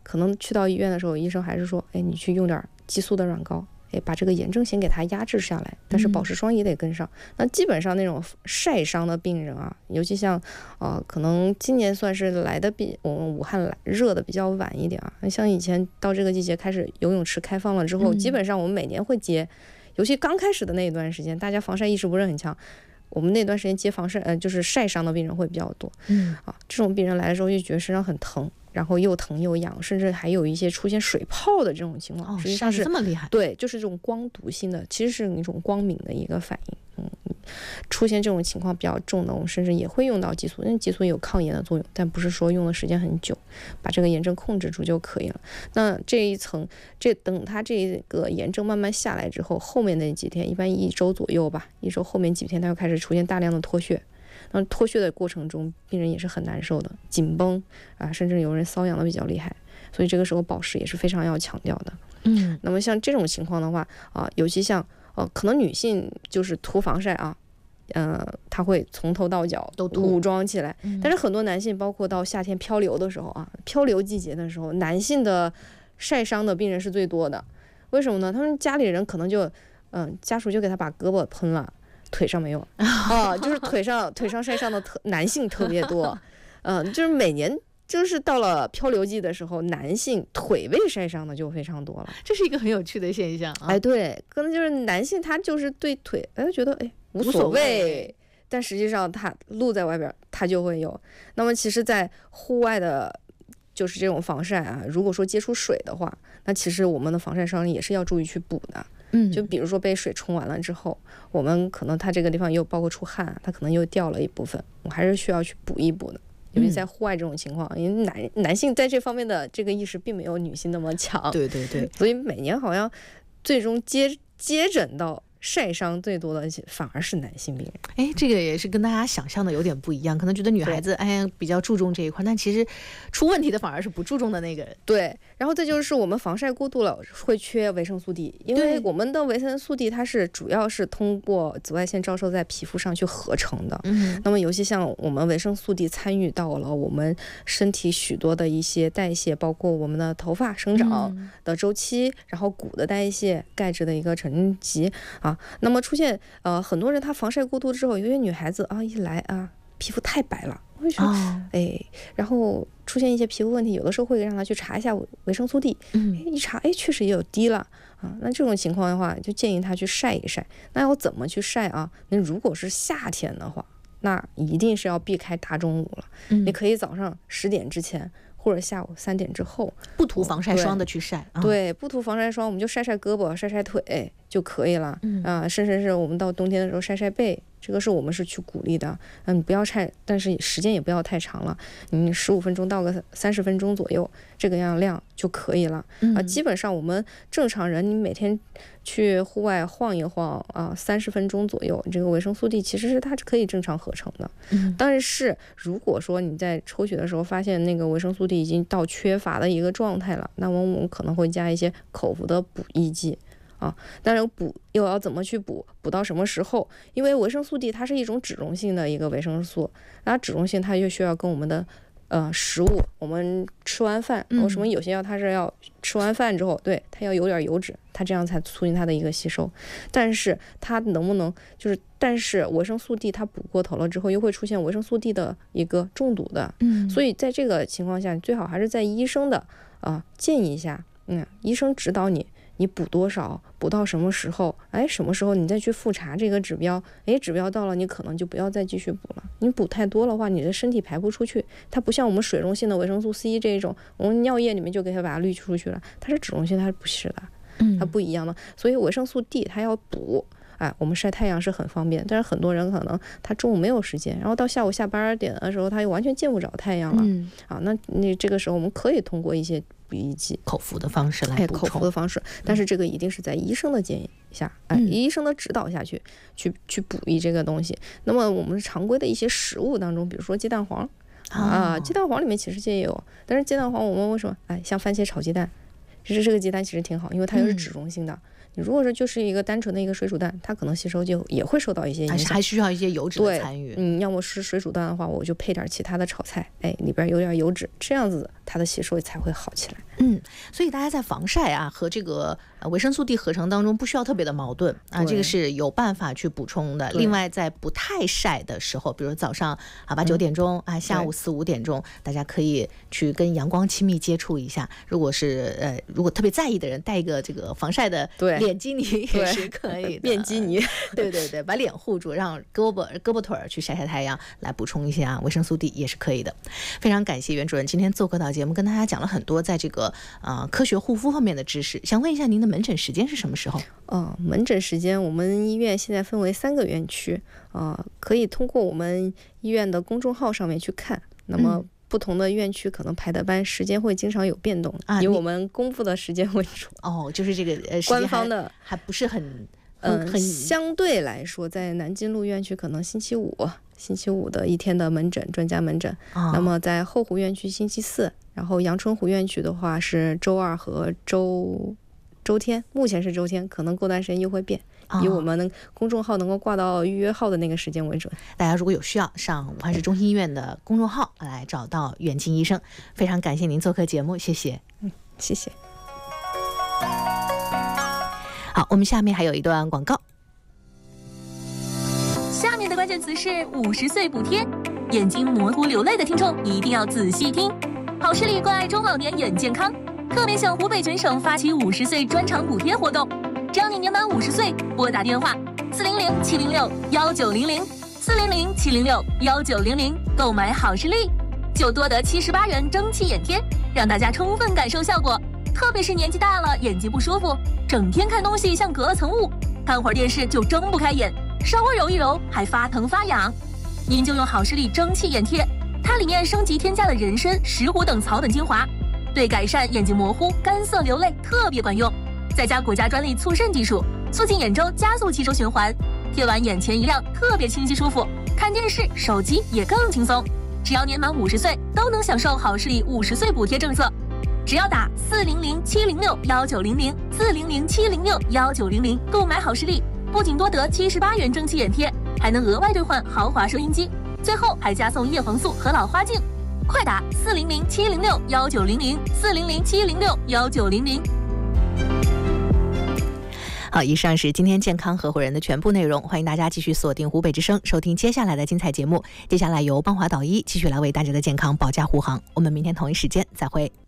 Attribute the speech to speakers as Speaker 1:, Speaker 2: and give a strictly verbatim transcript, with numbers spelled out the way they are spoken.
Speaker 1: 可能去到医院的时候，医生还是说，哎，你去用点激素的软膏，哎，把这个炎症先给它压制下来，但是保湿霜也得跟上。嗯、那基本上那种晒伤的病人啊，尤其像呃，可能今年算是来的比我们武汉来热的比较晚一点啊。像以前到这个季节开始游泳池开放了之后，嗯、基本上我们每年会接，尤其刚开始的那一段时间，大家防晒意识不是很强。我们那段时间接防晒，呃，就是晒伤的病人会比较多，嗯啊，这种病人来的时候就觉得身上很疼，然后又疼又痒，甚至还有一些出现水泡的这种情况，
Speaker 2: 哦、
Speaker 1: 实际上是
Speaker 2: 这么厉害，
Speaker 1: 对，就是这种光毒性的，其实是一种光敏的一个反应，嗯，出现这种情况比较重的，我们甚至也会用到激素，因为激素有抗炎的作用，但不是说用的时间很久，把这个炎症控制住就可以了。那这一层，这等它这个炎症慢慢下来之后，后面那几天，一般一周左右吧，一周后面几天，它又开始出现大量的脱屑。那脱屑的过程中，病人也是很难受的，紧绷啊，甚至有人瘙痒的比较厉害，所以这个时候保湿也是非常要强调的。嗯，那么像这种情况的话啊，尤其像呃，可能女性就是涂防晒啊，呃，她会从头到脚都武装起来，嗯、但是很多男性，包括到夏天漂流的时候啊，漂流季节的时候，男性的晒伤的病人是最多的。为什么呢？他们家里人可能就嗯、呃，家属就给他把胳膊喷了。腿上没有啊，就是腿上腿上晒伤的特男性特别多，嗯、呃，就是每年就是到了漂流季的时候，男性腿被晒伤的就非常多了，
Speaker 2: 这是一个很有趣的现象啊。
Speaker 1: 哎，对，可能就是男性他就是对腿，哎，觉得哎无所谓，但实际上他露在外边他就会有。那么其实，在户外的。就是这种防晒啊，如果说接触水的话，那其实我们的防晒霜也是要注意去补的。嗯，就比如说被水冲完了之后，我们可能它这个地方又包括出汗，它可能又掉了一部分，我还是需要去补一补的。尤其在户外这种情况，因为男男性在这方面的这个意识并没有女性那么强。
Speaker 2: 对对对，
Speaker 1: 所以每年好像最终接接诊到晒伤最多的反而是男性病人。
Speaker 2: 哎，这个也是跟大家想象的有点不一样，可能觉得女孩子哎比较注重这一块，但其实出问题的反而是不注重的那个人。
Speaker 1: 对，然后再就是我们防晒过度了会缺维生素 D， 因为我们的维生素 D 它是主要是通过紫外线照射在皮肤上去合成的。嗯，那么尤其像我们维生素 D 参与到了我们身体许多的一些代谢，包括我们的头发生长的周期，嗯、然后骨的代谢、钙质的一个沉积啊。那么出现呃很多人他防晒过度之后，有些女孩子啊一来啊皮肤太白了，为什么？哦、哎，然后出现一些皮肤问题，有的时候会让她去查一下维生素 D，嗯，一查哎确实也有低了啊。那这种情况的话，就建议她去晒一晒。那要怎么去晒啊？那如果是夏天的话，那一定是要避开大中午了。嗯，你可以早上十点之前。或者下午三点之后，
Speaker 2: 不涂防晒霜的去晒，
Speaker 1: 对，嗯、对，不涂防晒霜，我们就晒晒胳膊、晒晒腿就可以了。嗯啊，甚至是我们到冬天的时候晒晒背，这个是我们是去鼓励的。嗯，不要晒，但是时间也不要太长了，你十五分钟到个三十分钟左右，这个样量就可以了。嗯、啊，基本上我们正常人，你每天去户外晃一晃啊，三十分钟左右，这个维生素 D 其实是它可以正常合成的。嗯，但是如果说你在抽血的时候发现那个维生素 D 已经到缺乏的一个状态了，那么我们可能会加一些口服的补益剂啊。当然补又要怎么去补，补到什么时候？因为维生素 D 它是一种脂溶性的一个维生素，那脂溶性它就需要跟我们的呃食物，我们吃完饭，为什么有些药它是要吃完饭之后，对，它要有点油脂，它这样才促进它的一个吸收。但是它能不能就是，但是维生素 D 它补过头了之后，又会出现维生素 D 的一个中毒的。嗯，所以在这个情况下，最好还是在医生的啊、呃、建议下，嗯，医生指导你。你补多少，补到什么时候，哎，什么时候你再去复查这个指标，哎，指标到了，你可能就不要再继续补了。你补太多的话，你的身体排不出去，它不像我们水溶性的维生素 C 这一种，我们尿液里面就给它把它滤出去了，它是脂溶性，它是不是的，它不一样的。所以维生素 D 它要补。哎，我们晒太阳是很方便，但是很多人可能他中午没有时间，然后到下午下班点的时候，他又完全见不着太阳了。嗯，啊，那那这个时候我们可以通过一些补益剂、
Speaker 2: 口服的方式来补充。
Speaker 1: 哎，口服的方式，但是这个一定是在医生的建议下，哎，嗯、医生的指导下去去去补益这个东西。那么我们常规的一些食物当中，比如说鸡蛋黄啊，鸡蛋黄里面其实也有，但是鸡蛋黄我们为什么哎像番茄炒鸡蛋，其实这个鸡蛋其实挺好，因为它又是脂溶性的。嗯，你如果说就是一个单纯的一个水煮蛋，它可能吸收就也会受到一些影响，
Speaker 2: 还是还需要一些油脂的参与。
Speaker 1: 嗯，要么是水煮蛋的话，我就配点其他的炒菜，哎，里边有点油脂，这样子它的吸收才会好起来。
Speaker 2: 嗯，所以大家在防晒啊和这个维生素 D 合成当中不需要特别的矛盾啊，这个是有办法去补充的。另外，在不太晒的时候，比如早上啊八九点钟、嗯、啊，下午四五点钟，大家可以去跟阳光亲密接触一下。如果是呃，如果特别在意的人，带一个这个防晒的脸基尼也是可以的，
Speaker 1: 面基尼，
Speaker 2: 对对对，把脸护住，让胳膊胳膊腿儿去晒晒太阳，来补充一些啊维生素 D 也是可以的。非常感谢袁主任今天做客到节目，跟大家讲了很多在这个呃科学护肤方面的知识。想问一下您的门诊时间是什么时候？
Speaker 1: 哦，门诊时间我们医院现在分为三个院区啊、呃，可以通过我们医院的公众号上面去看。那么不同的院区可能排的班时间会经常有变动，啊、以我们公布的时间为主。
Speaker 2: 哦，就是这个呃
Speaker 1: 官方的
Speaker 2: 还不是很
Speaker 1: 嗯、呃，相对来说，在南京路院区可能星期五星期五的一天的门诊专家门诊、哦、那么在后湖院区星期四，然后阳春湖院区的话是周二和周周天，目前是周天，可能过段时间又会变，哦、以我们的公众号能够挂到预约号的那个时间为准。
Speaker 2: 大家如果有需要，上武汉市中心医院的公众号来找到袁静医生。非常感谢您做客节目，谢谢。
Speaker 1: 嗯，谢谢。
Speaker 2: 好，我们下面还有一段广告。
Speaker 3: 下面的关键词是五十岁补贴，眼睛模糊流泪的听众一定要仔细听。好视力关爱中老年眼健康，特别向湖北全省发起五十岁专场补贴活动。只要你年满五十岁，拨打电话四零零七零六幺九零零四零零七零六幺九零零购买好视力，就多得七十八元蒸汽眼贴，让大家充分感受效果。特别是年纪大了，眼睛不舒服，整天看东西像隔了层雾，看会儿电视就睁不开眼，稍微揉一揉还发疼发痒。您就用好视力蒸汽眼贴，它里面升级添加了人参、石斛等草本精华，对改善眼睛模糊、干涩流泪特别管用。再加国家专利促渗技术，促进眼周加速吸收循环，贴完眼前一亮，特别清晰舒服，看电视、手机也更轻松。只要年满五十岁，都能享受好视力五十岁补贴政策。只要打四零零七零六幺九零零四零零七零六幺九零零购买好视力，不仅多得七十八元蒸汽眼贴，还能额外兑换豪华收音机，最后还加送叶黄素和老花镜。快打四零零七零六幺九零零四零零七零六幺九零零。
Speaker 2: 好，以上是今天健康合伙人的全部内容，欢迎大家继续锁定湖北之声，收听接下来的精彩节目。接下来由邦华导医继续来为大家的健康保驾护航，我们明天同一时间再会。